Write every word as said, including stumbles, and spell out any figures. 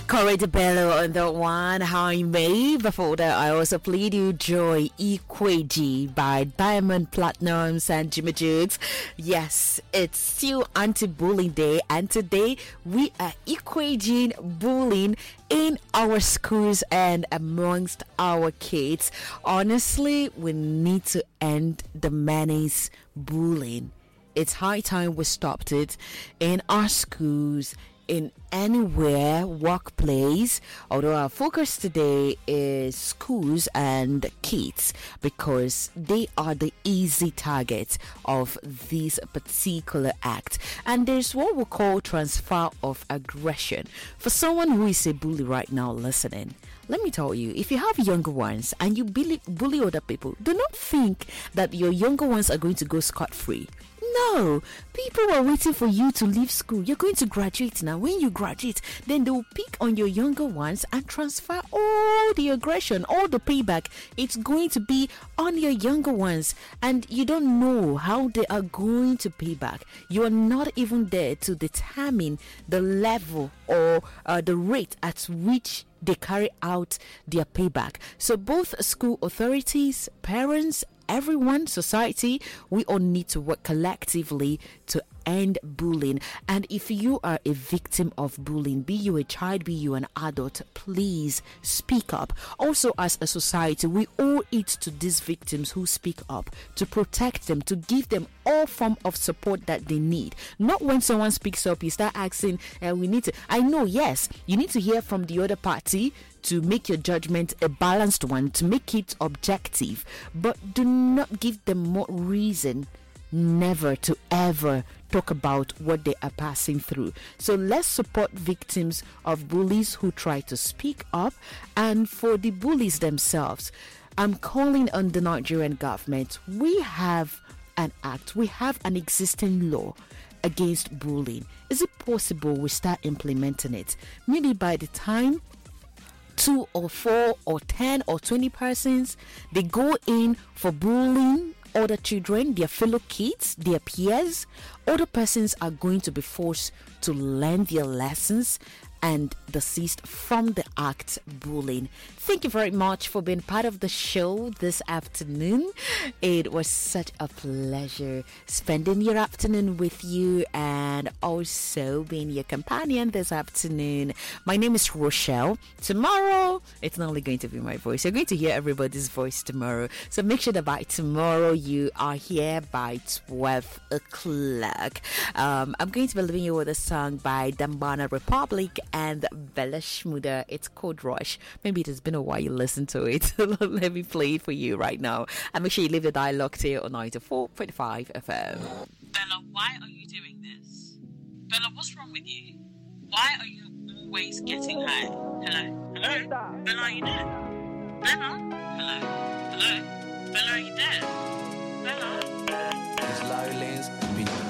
Corey Bello on the one, Hi May. Before that, I also played you Joy Equaji by Diamond Platinums and Jimmy Jukes. Yes, it's still anti-bullying day, and today we are equating bullying in our schools and amongst our kids. Honestly, we need to end the menace bullying. It's high time we stopped it in our schools, in anywhere, workplace. Although our focus today is schools and kids, because they are the easy targets of this particular act. And there's what we call transfer of aggression. For someone who is a bully right now listening, let me tell you, if you have younger ones and you bully, bully other people, do not think that your younger ones are going to go scot-free. No, people are waiting for you to leave school. You're going to graduate now. When you graduate, then they will pick on your younger ones and transfer all the aggression, all the payback. It's going to be on your younger ones, and you don't know how they are going to pay back. You are not even there to determine the level or uh, the rate at which they carry out their payback. So both school authorities, parents, everyone, society, we all need to work collectively to end bullying. And if you are a victim of bullying, be you a child, be you an adult, please speak up. Also, as a society, we owe it to these victims who speak up to protect them, to give them all form of support that they need. Not when someone speaks up, you start asking, uh, we need to, I know, yes, you need to hear from the other party to make your judgment a balanced one, to make it objective, but do not give them more reason never to ever talk about what they are passing through. So let's support victims of bullies who try to speak up. And for the bullies themselves, I'm calling on the Nigerian government. We have an act, we have an existing law against bullying. Is it possible we start implementing it? Maybe by the time two or four or ten or twenty persons, they go in for bullying other children, their fellow kids, their peers, other persons are going to be forced to learn their lessons and desist from the act bullying. Thank you very much for being part of the show this afternoon. It was such a pleasure spending your afternoon with you and also being your companion this afternoon. My name is Rochelle. Tomorrow, it's not only going to be my voice. You're going to hear everybody's voice tomorrow. So make sure that by tomorrow you are here by twelve o'clock. Um, I'm going to be leaving you with a song by Dambana Republic and Bella Shmuda. It's called Rush. Maybe it has been a while you listen to it. Let me play it for you right now. And make sure you leave the dialogue here on ninety-four point five F M. Bella, why are you doing this? Bella, what's wrong with you? Why are you always getting high? Hello? Hello? Bella, are you there? Bella? Hello? Hello? Bella, are you there? Bella? It's Larry Lane's